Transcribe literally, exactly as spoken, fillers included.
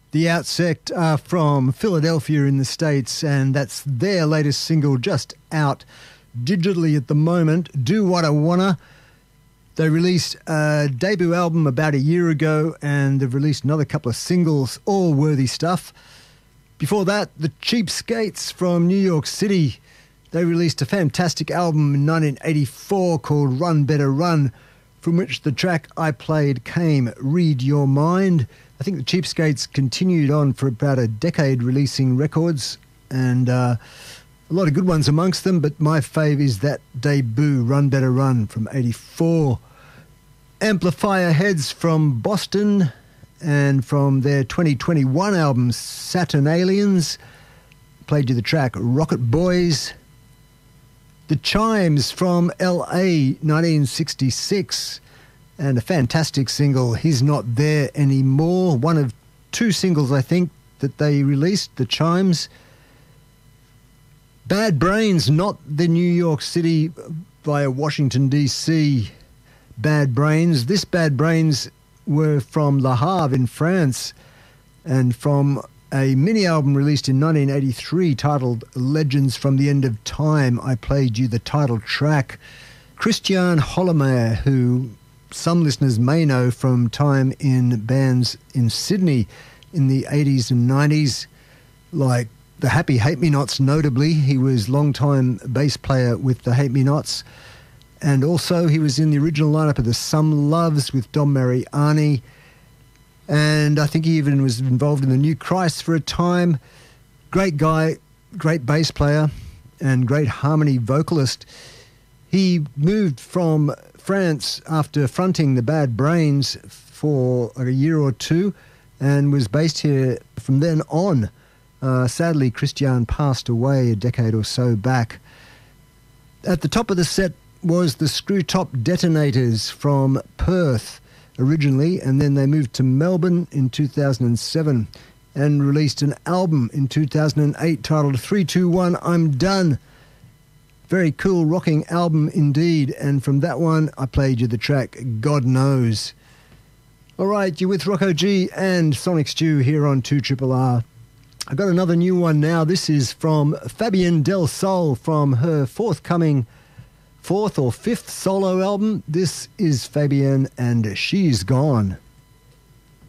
The Outsect are from Philadelphia in the States, and that's their latest single just out digitally at the moment, Do What I Wanna. They released a debut album about a year ago, and they've released another couple of singles, all worthy stuff. Before that, the Cheapskates from New York City. They released a fantastic album in nineteen eighty-four called Run Better Run, from which the track I played came, Read Your Mind. I think the Cheapskates continued on for about a decade releasing records, and uh, a lot of good ones amongst them, but my fave is that debut, Run Better Run, from eighty-four. Amplifier Heads from Boston, and from their twenty twenty-one album, Saturnalians, played you the track Rocket Boys. The Chimes from L A, nineteen sixty-six, and a fantastic single, He's Not There Anymore, one of two singles, I think, that they released, The Chimes. Bad Brains, not the New York City via Washington, D C Bad Brains. This Bad Brains were from Le Havre in France, and from a mini-album released in nineteen eighty-three titled Legends from the End of Time, I played you the title track. Christian Hollemeyer, who some listeners may know from time in bands in Sydney in the eighties and nineties, like the Happy Hate Me Nots notably. He was long-time bass player with the Hate Me Nots, and also he was in the original lineup of the Some Loves with Don Mariani, and I think he even was involved in the New Christ for a time. Great guy, great bass player, and great harmony vocalist. He moved from France after fronting the Bad Brains for a year or two, and was based here from then on. Uh, sadly, Christian passed away a decade or so back. At the top of the set was the Screwtop Detonators from Perth originally, and then they moved to Melbourne in two thousand seven and released an album in two thousand eight titled three two one I'm Done. Very cool rocking album indeed, and from that one I played you the track God Knows. All right, you're with Rocco G and Sonic Stew here on two R R R. I've got another new one now. This is from Fabienne Del Sol from her forthcoming fourth or fifth solo album. This is Fabienne and She's Gone.